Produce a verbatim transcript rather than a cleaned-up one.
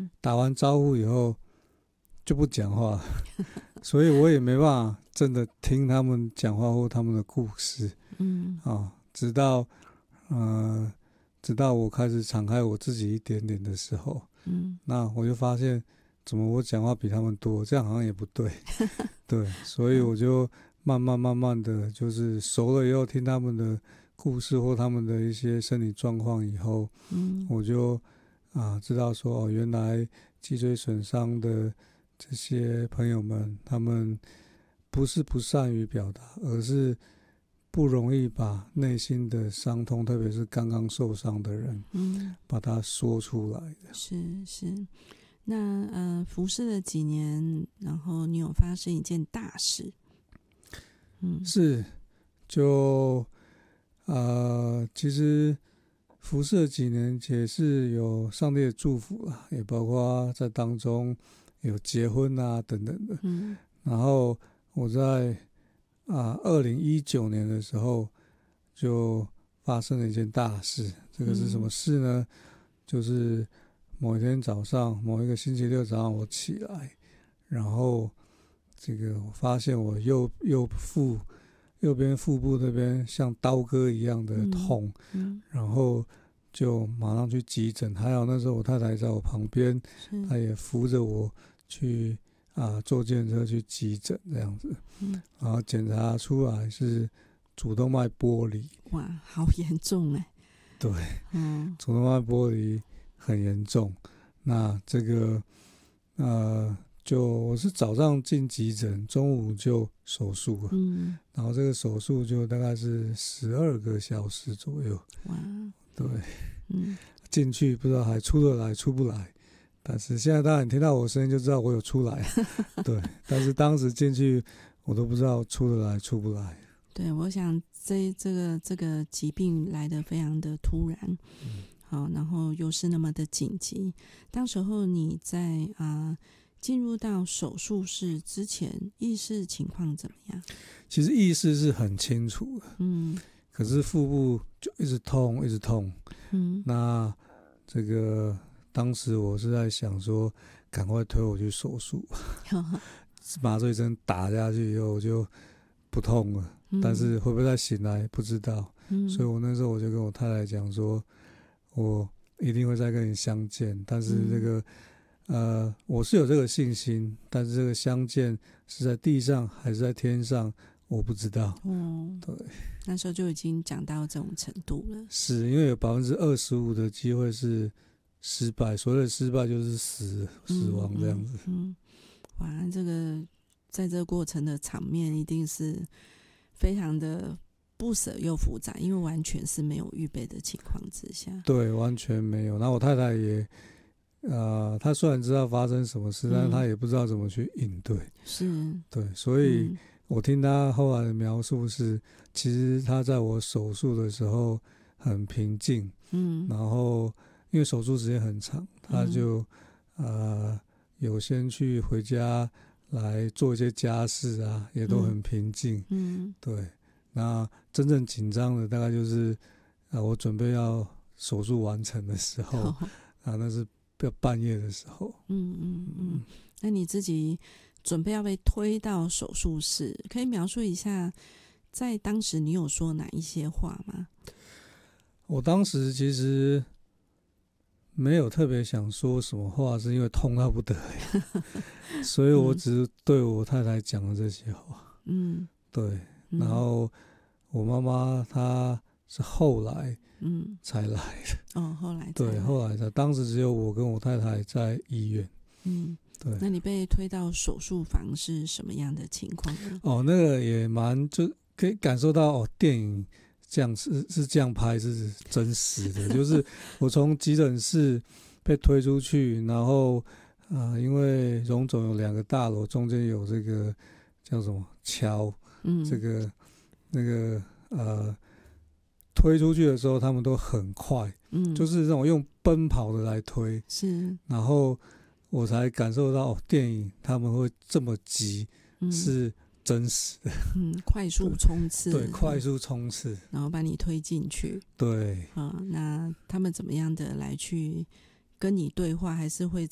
嗯， 打完招呼以后就不讲话，所以我也没办法真的听他们讲话或他们的故事。 嗯， 哦，直到呃，直到我开始敞开我自己一点点的时候， 嗯， 那我就发现，怎么我讲话比他们多，这样好像也不对，对，所以我就慢慢慢慢的就是熟了以后，听他们的故事或他们的一些身体状况以后， 嗯， 我就啊知道说，哦，原来脊椎损伤的这些朋友们，他们不是不善于表达，而是不容易把内心的伤痛，特别是刚刚受伤的人， 嗯， 把它说出来的。 是是。那呃，服侍了几年，然后你有发生一件大事，嗯， 是，就呃，其实服侍了几年也是有上帝的祝福啦，也包括在当中有结婚啊等等的。 嗯， 然后我在啊二零一九年的时候就发生了一件大事，这个是什么事呢？就是某一天早上，某一个星期六早上，我起来，然后这个我发现我右右腹右边腹部这边像刀割一样的痛， 嗯， 然后就马上去急诊。还好那时候我太太在我旁边，她也扶着我去啊坐计程车去急诊这样子， 嗯， 然后检查出来是主动脉剥离。 哇，好严重哎， 对， 嗯， 主动脉剥离很严重。那这个呃，就我是早上进急诊，中午就手术了， 嗯， 然后这个手术就大概是十二个小时左右。 哇， 对， 嗯， 进去不知道还出得来出不来，但是现在当然你听到我声音就知道我有出来，对，但是当时进去我都不知道出得来出不来。 对，我想这这个这个疾病来得非常的突然， 嗯， 好，然后又是那么的紧急。当时候你在啊进入到手术室之前，意识情况怎么样？ 其实意识是很清楚的， 嗯， 可是腹部就一直痛一直痛。 嗯， 那这个当时我是在想说，赶快推我去手术，麻醉针打下去以后我就不痛了， 嗯， 但是会不会再醒来不知道。 嗯， 所以我那时候我就跟我太太讲说，我一定会再跟你相见，但是这个、嗯、呃，我是有这个信心，但是这个相见是在地上还是在天上，我不知道。 哦， 对， 那时候就已经讲到这种程度了。 是因为有百分之二十五的机会是失败，所谓的失败就是死死亡这样子。 嗯，嗯，哇，这个在这个过程的场面一定是非常的不舍又复杂，因为完全是没有预备的情况之下。 对，完全没有。然后我太太也，呃，她虽然知道发生什么事，嗯、但是她也不知道怎么去应对。 是， 对，所以我听她后来的描述是，其实她在我手术的时候很平静，嗯，然后因为手术时间很长，她就、嗯、呃有先去回家来做一些家事啊，也都很平静，嗯，对。那真正紧张的大概就是，啊，我准备要手术完成的时候，哦、啊，那是要半夜的时候。 嗯嗯嗯。那你自己准备要被推到手术室，可以描述一下，在当时你有说哪一些话吗？ 我当时其实没有特别想说什么话，是因为痛到不得了，所以我只是对我太太讲了这些话。嗯，对。然后我妈妈她是后来嗯才来的， 哦，后来才来对，后来才，当时只有我跟我太太在医院。嗯，对。 那你被推到手术房是什么样的情况呢？ 哦，那个也蛮就可以感受到哦，电影这样是是这样拍是真实的，就是我从急诊室被推出去，然后啊、呃，因为荣总有两个大楼，中间有这个叫什么桥。嗯，这个那个呃，推出去的时候，他们都很快，嗯，就是那种用奔跑的来推，是，然后我才感受到、哦、电影他们会这么急，嗯、是真实的， 嗯，快速冲刺， 对，快速冲刺， 然后把你推进去， 对， 啊，那他们怎么样的来去跟你对话，还是会